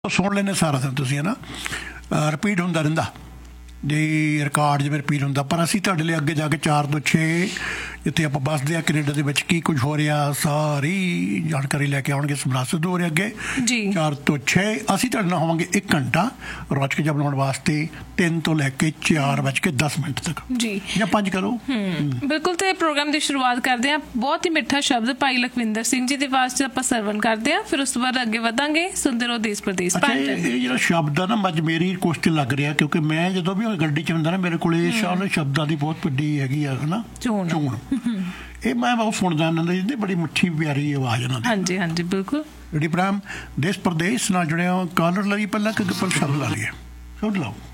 ਸੁਣ ਲੈਂਦੇ ਸਾਰਾ ਦਿਨ ਤੁਸੀਂ ਹੈ ਨਾ ਰਿਪੀਟ ਹੁੰਦਾ ਰਹਿੰਦਾ ਜੀ ਰਿਕਾਰਡ ਜਿਵੇਂ ਰਿਪੀਟ ਹੁੰਦਾ ਪਰ ਅਸੀਂ ਤੁਹਾਡੇ ਲਈ ਅੱਗੇ ਜਾ ਕੇ 4 ਤੋਂ 6 ਜਿੱਥੇ ਆਪਾਂ ਵੱਸਦੇ ਹਾਂ ਕੈਨੇਡਾ ਦੇ ਵਿੱਚ ਕੀ ਕੁਝ ਹੋ ਰਿਹਾ ਸਾਰੀ ਜਾਣਕਾਰੀ ਲੈ ਕੇ ਆਉਣਗੇ ਸਮਰਾਟ ਸਿੱਧੂ ਹੋਰੇ ਅੱਗੇ 4 ਤੋਂ 6 ਅਸੀਂ ਤੁਹਾਡੇ ਨਾਲ ਹੋਵਾਂਗੇ 1 ਘੰਟਾ ਰੋਜ਼ ਕੇ ਬਣਾਉਣ ਵਾਸਤੇ 3 ਤੋਂ ਲੈ ਕੇ 4:10 ਤੱਕ ਜੀ ਜਾਂ 5 ਕਰੋ ਬਿਲਕੁਲ। ਤੇ ਪ੍ਰੋਗਰਾਮ ਦੀ ਸ਼ੁਰੂਆਤ ਕਰਦੇ ਹਾਂ ਬਹੁਤ ਹੀ ਮਿੱਠਾ ਸ਼ਬਦ ਭਾਈ ਲਖਵਿੰਦਰ ਸਿੰਘ ਜੀ ਦੇ ਵਾਸਤੇ ਆਪਾਂ ਸਰਵਨ ਕਰਦੇ ਹਾਂ ਫਿਰ ਉਸ ਤੋਂ ਬਾਅਦ ਅੱਗੇ ਵਧਾਂਗੇ ਸੁਣਦੇ ਰਹੋ ਦੇਸ਼ ਪ੍ਰਦੇਸ਼। ਇਹ ਜਿਹੜਾ ਸ਼ਬਦ ਆ ਨਾ ਅੱਜ ਮੇਰੀ ਕੁਐਸਚਨ ਲੱਗ ਰਿਹਾ ਕਿਉਂਕਿ ਮੈਂ ਜਦੋਂ ਵੀ ਗੱਡੀ 'ਚ ਹੁੰਦਾ ਨਾ ਮੇਰੇ ਕੋਲ ਇਹ ਸ਼ਬਦਾਂ ਦੀ ਬਹੁਤ ਵੱਡੀ ਹੈਗੀ ਆ ਨਾ ਚੋਣ ਇਹ ਮੈਂ ਬਹੁਤ ਸੁਣਦਾ ਇਹਨਾਂ ਦੀ ਬੜੀ ਮਿੱਠੀ ਪਿਆਰੀ ਆਵਾਜ਼ ਇਹਨਾਂ ਦੀ। ਹਾਂਜੀ ਹਾਂਜੀ ਬਿਲਕੁਲ। ਜਿਹੜੀ ਪ੍ਰੋਗਰਾਮ ਦੇਸ਼ ਪ੍ਰਦੇਸ਼ ਨਾਲ ਜੁੜਿਆ ਕਾਲਰ ਲਈ ਪਹਿਲਾਂ ਕਿ ਸ਼ਬਦ ਲਾ ਲਈਏ ਸੁਣ ਲਓ।